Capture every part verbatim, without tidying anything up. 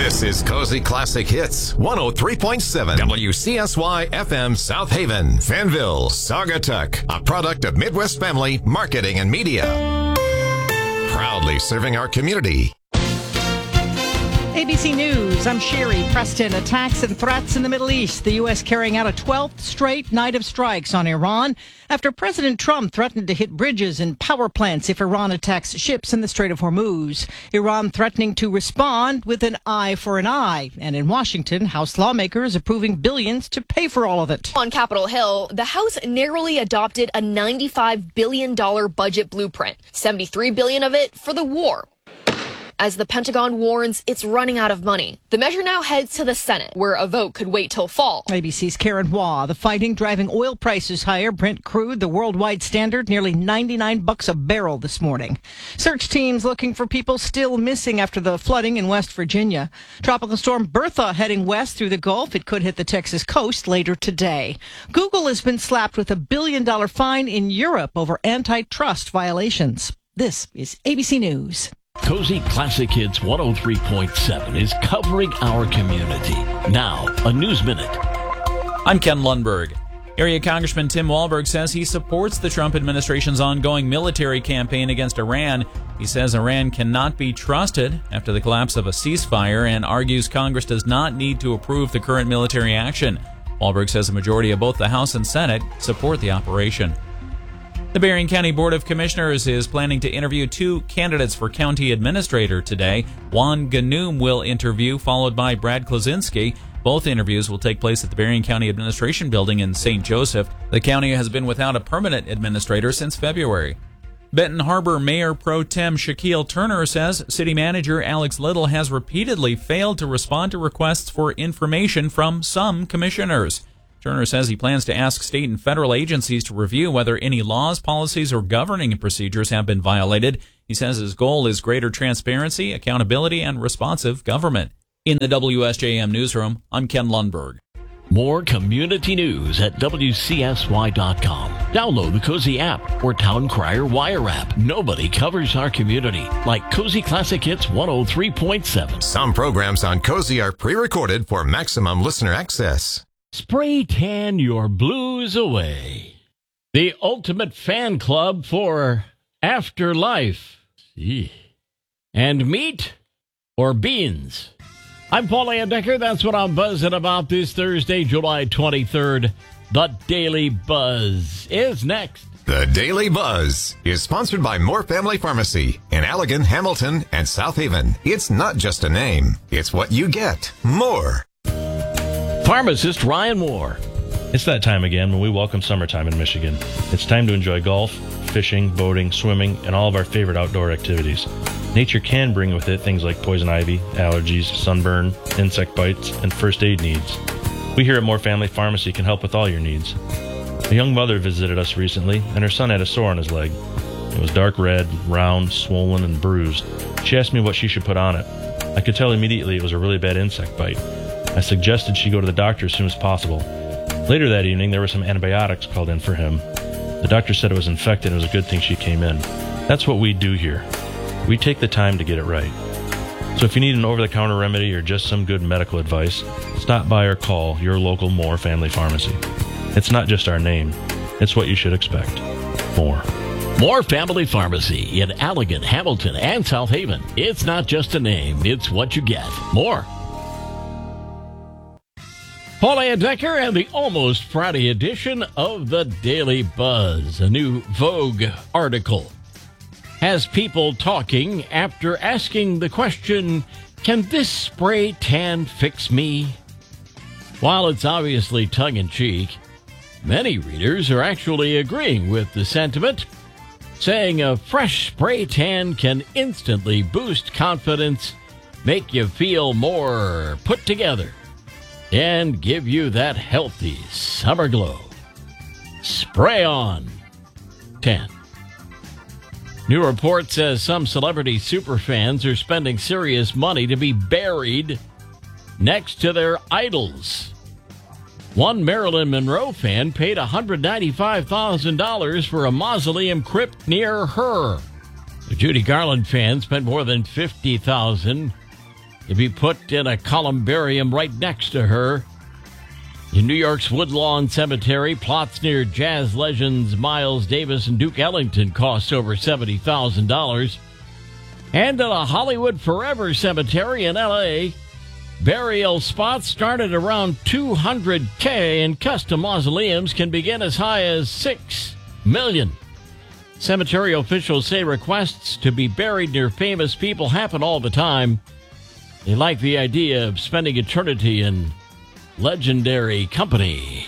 This is Cozy Classic Hits, one oh three point seven W C S Y F M South Haven, Fanville, Saugatuck, a product of Midwest Family Marketing and Media. Proudly serving our community. A B C News, I'm Sherry Preston. Attacks and threats in the Middle East. The U S carrying out a twelfth straight night of strikes on Iran after President Trump threatened to hit bridges and power plants if Iran attacks ships in the Strait of Hormuz. Iran threatening to respond with an eye for an eye. And in Washington, House lawmakers approving billions to pay for all of it. On Capitol Hill, the House narrowly adopted a ninety-five billion dollars budget blueprint, seventy-three billion dollars of it for the war. As the Pentagon warns it's running out of money. The measure now heads to the Senate, where a vote could wait till fall. A B C's Karen Hua. The fighting driving oil prices higher. Brent crude, the worldwide standard, nearly ninety-nine bucks a barrel this morning. Search teams looking for people still missing after the flooding in West Virginia. Tropical storm Bertha heading west through the Gulf. It could hit the Texas coast later today. Google has been slapped with a billion dollar fine in Europe over antitrust violations. This is A B C News. Cozy Classic Hits one oh three point seven is covering our community. Now, a News Minute. I'm Ken Lundberg. Area Congressman Tim Walberg says he supports the Trump administration's ongoing military campaign against Iran. He says Iran cannot be trusted after the collapse of a ceasefire and argues Congress does not need to approve the current military action. Walberg says a majority of both the House and Senate support the operation. The Berrien County Board of Commissioners is planning to interview two candidates for county administrator today. Juan Ganoom will interview, followed by Brad Klaczynski. Both interviews will take place at the Berrien County Administration Building in Saint Joseph. The county has been without a permanent administrator since February. Benton Harbor Mayor Pro Tem Shaquille Turner says City Manager Alex Little has repeatedly failed to respond to requests for information from some commissioners. Turner says he plans to ask state and federal agencies to review whether any laws, policies, or governing procedures have been violated. He says his goal is greater transparency, accountability, and responsive government. In the W S J M Newsroom, I'm Ken Lundberg. More community news at W C S Y dot com. Download the Cozy app or Town Crier Wire app. Nobody covers our community like Cozy Classic Hits one oh three point seven. Some programs on Cozy are pre-recorded for maximum listener access. Spray tan your blues away. The ultimate fan club for afterlife. Eey. And meat or beans? I'm Paul Landecker. That's what I'm buzzing about this Thursday, July twenty-third. The Daily Buzz is next. The Daily Buzz is sponsored by Moore Family Pharmacy in Allegan, Hamilton, and South Haven. It's not just a name. It's what you get. More. Pharmacist Ryan Moore. It's that time again when we welcome summertime in Michigan. It's time to enjoy golf, fishing, boating, swimming, and all of our favorite outdoor activities. Nature can bring with it things like poison ivy, allergies, sunburn, insect bites, and first aid needs. We here at Moore Family Pharmacy can help with all your needs. A young mother visited us recently, and her son had a sore on his leg. It was dark red, round, swollen, and bruised. She asked me what she should put on it. I could tell immediately it was a really bad insect bite. I suggested she go to the doctor as soon as possible. Later that evening, there were some antibiotics called in for him. The doctor said it was infected and it was a good thing she came in. That's what we do here. We take the time to get it right. So if you need an over-the-counter remedy or just some good medical advice, stop by or call your local Moore Family Pharmacy. It's not just our name. It's what you should expect. More. Moore Family Pharmacy in Allegan, Hamilton, and South Haven. It's not just a name. It's what you get. More. Paul Landecker and the Almost Friday edition of the Daily Buzz. A new Vogue article has people talking after asking the question, can this spray tan fix me? While it's obviously tongue-in-cheek, many readers are actually agreeing with the sentiment, saying a fresh spray tan can instantly boost confidence, make you feel more put together, and give you that healthy summer glow. Spray on tan. New report says some celebrity superfans are spending serious money to be buried next to their idols. One Marilyn Monroe fan paid one hundred ninety-five thousand dollars for a mausoleum crypt near her. The Judy Garland fan spent more than fifty thousand dollars to be put in a columbarium right next to her. In New York's Woodlawn Cemetery, plots near jazz legends Miles Davis and Duke Ellington cost over seventy thousand dollars. And at a Hollywood Forever Cemetery in L A, burial spots start at around two hundred thousand dollars, and custom mausoleums can begin as high as six million dollars. Cemetery officials say requests to be buried near famous people happen all the time. They like the idea of spending eternity in legendary company.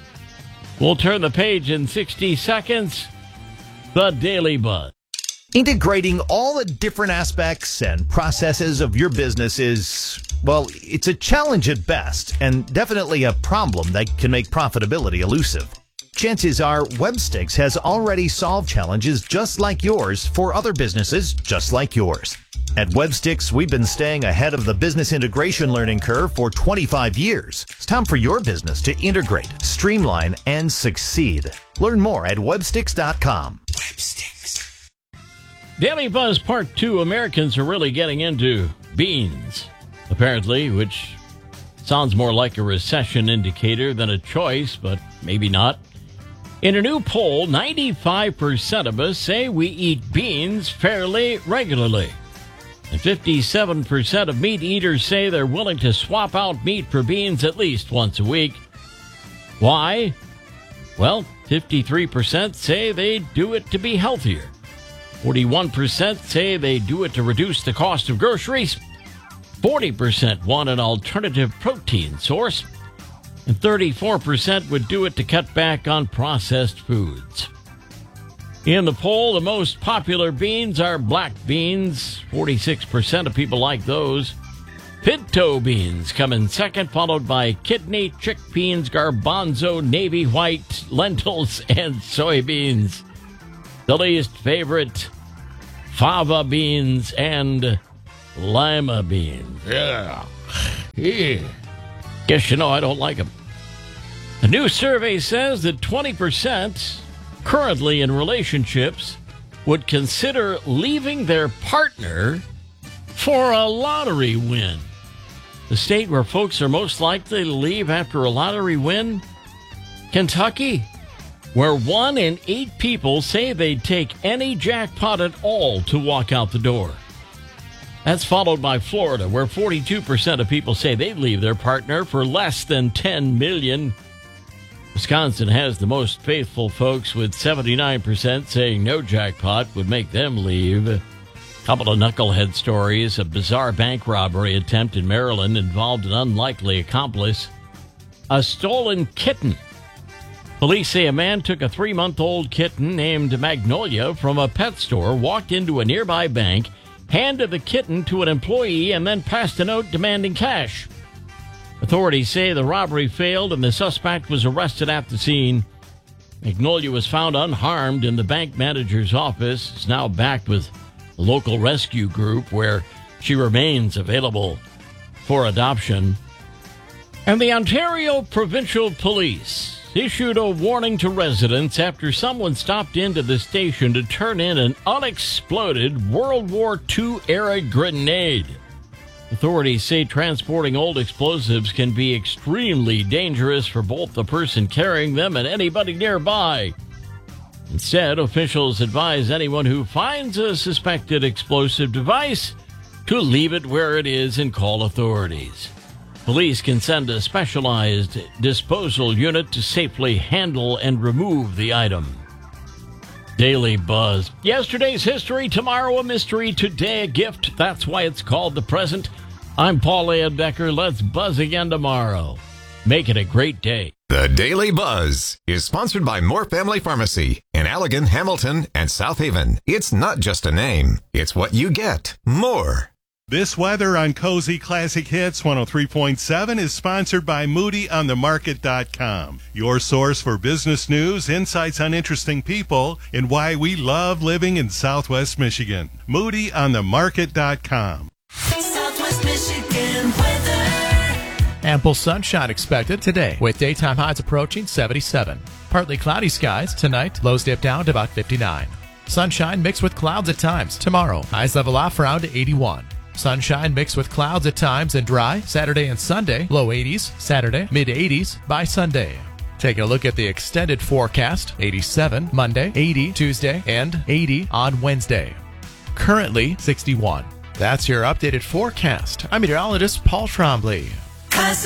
We'll turn the page in sixty seconds. The Daily Buzz. Integrating all the different aspects and processes of your business is, well, it's a challenge at best, and definitely a problem that can make profitability elusive. Chances are Webstix has already solved challenges just like yours for other businesses just like yours. At Webstix, we've been staying ahead of the business integration learning curve for twenty-five years. It's time for your business to integrate, streamline, and succeed. Learn more at webstix dot com. Webstix. Daily Buzz Part two. Americans are really getting into beans, apparently, which sounds more like a recession indicator than a choice, but maybe not. In a new poll, ninety-five percent of us say we eat beans fairly regularly. And fifty-seven percent of meat eaters say they're willing to swap out meat for beans at least once a week. Why? Well, fifty-three percent say they do it to be healthier. forty-one percent say they do it to reduce the cost of groceries. forty percent want an alternative protein source. And thirty-four percent would do it to cut back on processed foods. In the poll, the most popular beans are black beans. forty-six percent of people like those. Pinto beans come in second, followed by kidney, chickpeas, garbanzo, navy white, lentils, and soybeans. The least favorite, fava beans and lima beans. Yeah. Yeah. Guess you know I don't like them. A new survey says that twenty percent currently in relationships would consider leaving their partner for a lottery win. The state where folks are most likely to leave after a lottery win? Kentucky, where one in eight people say they'd take any jackpot at all to walk out the door. That's followed by Florida, where forty-two percent of people say they'd leave their partner for less than ten million dollars. Wisconsin has the most faithful folks, with seventy-nine percent saying no jackpot would make them leave. A couple of knucklehead stories. A bizarre bank robbery attempt in Maryland involved an unlikely accomplice. A stolen kitten. Police say a man took a three-month-old kitten named Magnolia from a pet store, walked into a nearby bank, handed the kitten to an employee, and then passed a note demanding cash. Authorities say the robbery failed and the suspect was arrested at the scene. Magnolia was found unharmed in the bank manager's office. It's now back with a local rescue group where she remains available for adoption. And the Ontario Provincial Police issued a warning to residents after someone stopped into the station to turn in an unexploded World War Two era grenade. Authorities say transporting old explosives can be extremely dangerous for both the person carrying them and anybody nearby. Instead, officials advise anyone who finds a suspected explosive device to leave it where it is and call authorities. Police can send a specialized disposal unit to safely handle and remove the item. Daily Buzz. Yesterday's history, tomorrow a mystery, today a gift. That's why it's called the present. I'm Paul Layendecker. Let's buzz again tomorrow. Make it a great day. The Daily Buzz is sponsored by Moore Family Pharmacy in Allegan, Hamilton, and South Haven. It's not just a name. It's what you get. More. This weather on Cozy Classic Hits one oh three point seven is sponsored by Moody on the Market dot com, your source for business news, insights on interesting people, and why we love living in Southwest Michigan. Moody on the Market dot com. Southwest Michigan weather. Ample sunshine expected today, with daytime highs approaching seventy-seven. Partly cloudy skies tonight, lows dip down to about fifty-nine. Sunshine mixed with clouds at times tomorrow, highs level off around eighty-one. Sunshine mixed with clouds at times and dry Saturday and Sunday. Low eighties Saturday, mid eighties by Sunday. Taking a look at the extended forecast. eighty-seven Monday, eighty Tuesday, and eighty on Wednesday. Currently sixty-one. That's your updated forecast. I'm meteorologist Paul Trombley.